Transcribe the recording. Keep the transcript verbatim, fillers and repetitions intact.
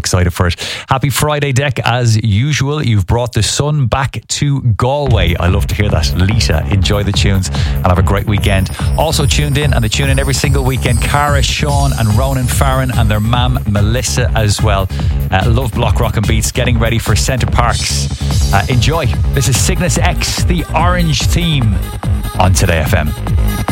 excited for it. Happy Friday, Deck. As usual, you've brought the sun back to Galway. I love to hear that. Lisa, enjoy the tunes and have a great weekend. Also tuned in, and they tune in every single weekend, Cara, Sean and Ronan Farron and their mam Melissa as well. Uh, love Block Rock and Beats, getting ready for Centre Parks. Uh, enjoy. This is Cygnus X, the Orange Theme on Today F M.